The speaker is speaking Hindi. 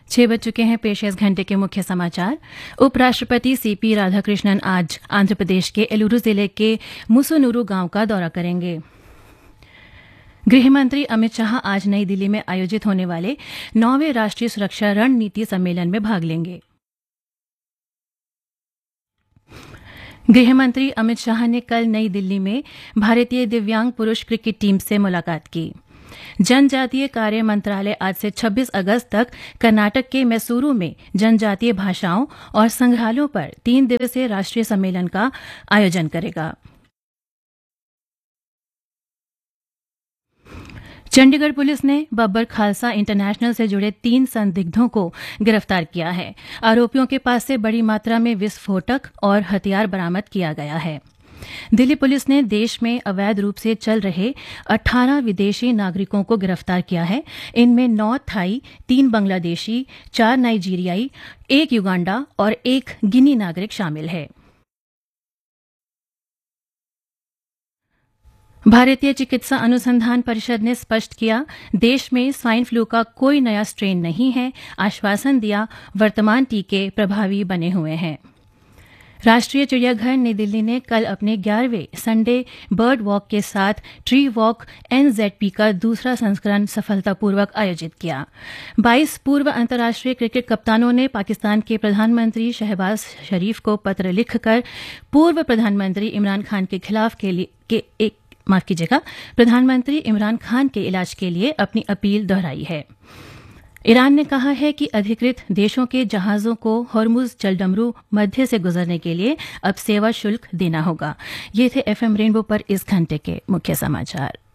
6 बज चुके हैं। पेश है इस घंटे के मुख्य समाचार। उपराष्ट्रपति सीपी राधाकृष्णन आज आंध्र प्रदेश के एलुरु जिले के मुसुनुरु गांव का दौरा करेंगे। गृहमंत्री अमित शाह आज नई दिल्ली में आयोजित होने वाले 9वें राष्ट्रीय सुरक्षा रणनीति सम्मेलन में भाग लेंगे। गृहमंत्री अमित शाह ने कल नई दिल्ली में भारतीय दिव्यांग पुरुष क्रिकेट टीम से मुलाकात की। जनजातीय कार्य मंत्रालय आज से 26 अगस्त तक कर्नाटक के मैसूरू में जनजातीय भाषाओं और संग्रहालयों पर 3 दिवसीय राष्ट्रीय सम्मेलन का आयोजन करेगा। चंडीगढ़ पुलिस ने बब्बर खालसा इंटरनेशनल से जुड़े 3 संदिग्धों को गिरफ्तार किया है। आरोपियों के पास से बड़ी मात्रा में विस्फोटक और हथियार बरामद किया गया है। दिल्ली पुलिस ने देश में अवैध रूप से चल रहे 18 विदेशी नागरिकों को गिरफ्तार किया है। इनमें 9 थाई, 3 बांग्लादेशी, 4 नाइजीरियाई, 1 युगांडा और 1 गिनी नागरिक शामिल है। भारतीय चिकित्सा अनुसंधान परिषद ने स्पष्ट किया, देश में स्वाइन फ्लू का कोई नया स्ट्रेन नहीं है। आश्वासन दिया, वर्तमान टीके प्रभावी बने हुए हैं। राष्ट्रीय चिड़ियाघर नई दिल्ली ने कल अपने 11वें संडे बर्ड वॉक के साथ ट्री वॉक NZP का दूसरा संस्करण सफलतापूर्वक आयोजित किया। 22 पूर्व अंतर्राष्ट्रीय क्रिकेट कप्तानों ने पाकिस्तान के प्रधानमंत्री शहबाज शरीफ को पत्र लिखकर पूर्व प्रधानमंत्री इमरान खान के खिलाफ प्रधानमंत्री इमरान खान के इलाज के लिए अपनी अपील दोहराई है। ईरान ने कहा है कि अधिकृत देशों के जहाजों को हॉर्मुज जलडमरू मध्य से गुजरने के लिए अब सेवा शुल्क देना होगा। ये थे FM रेनबो पर इस घंटे के मुख्य समाचार।